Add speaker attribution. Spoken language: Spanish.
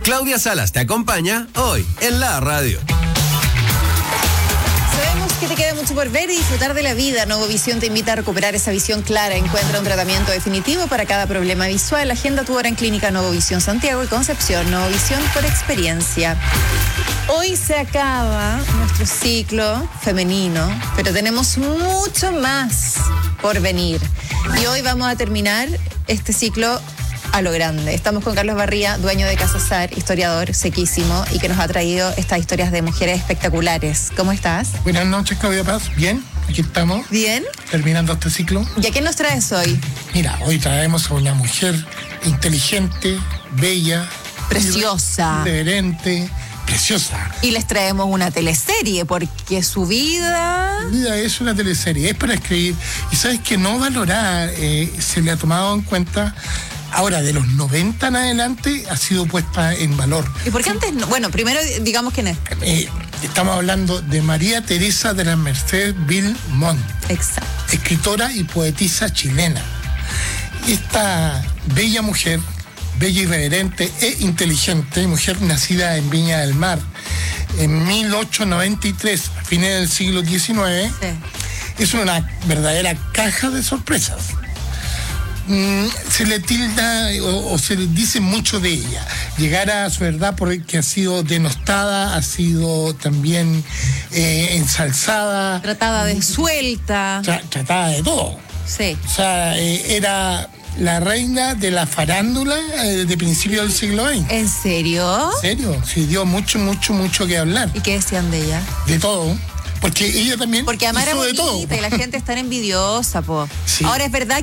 Speaker 1: Claudia Salas te acompaña hoy en la radio.
Speaker 2: Sabemos que te queda mucho por ver y disfrutar de la vida. Novovisión te invita a recuperar esa visión clara. Encuentra un tratamiento definitivo para cada problema visual. Agenda tu hora en Clínica Novovisión Santiago y Concepción. Novovisión por experiencia. Hoy se acaba nuestro ciclo femenino, pero tenemos mucho más por venir. Y hoy vamos a terminar este ciclo a lo grande. Estamos con Carlos Barría, dueño de Casa Sar, historiador sequísimo y que nos ha traído estas historias de mujeres espectaculares. ¿Cómo estás?
Speaker 3: Buenas noches, Claudia Paz. Bien, aquí estamos.
Speaker 2: Bien.
Speaker 3: Terminando este ciclo.
Speaker 2: ¿Y a quién nos traes hoy?
Speaker 3: Mira, hoy traemos a una mujer inteligente, bella,
Speaker 2: preciosa,
Speaker 3: irreverente, preciosa.
Speaker 2: Y les traemos una teleserie porque su vida...
Speaker 3: Vida es una teleserie, es para escribir. Y sabes que no valorada, se le ha tomado en cuenta. Ahora, de los 90 en adelante, ha sido puesta en valor.
Speaker 2: ¿Y por qué antes no? Bueno, primero digamos quién es.
Speaker 3: Estamos hablando de María Teresa de la Merced Vilmont.
Speaker 2: Exacto.
Speaker 3: Escritora y poetisa chilena. Esta bella mujer, bella, irreverente e inteligente, mujer nacida en Viña del Mar en 1893, a fines del siglo XIX, sí. Es una verdadera caja de sorpresas. Se le tilda o se le dice mucho de ella. Llegar a su verdad porque ha sido denostada, ha sido también ensalzada.
Speaker 2: Tratada de suelta.
Speaker 3: Tratada de todo.
Speaker 2: Sí.
Speaker 3: O sea, era la reina de la farándula de principios del siglo XX.
Speaker 2: ¿En serio?
Speaker 3: ¿En serio? Sí, dio mucho que hablar.
Speaker 2: ¿Y qué decían de ella?
Speaker 3: De todo. Porque ella también
Speaker 2: porque además
Speaker 3: hizo
Speaker 2: era
Speaker 3: de todo.
Speaker 2: Y la gente está envidiosa, po.
Speaker 3: Sí.
Speaker 2: Ahora es verdad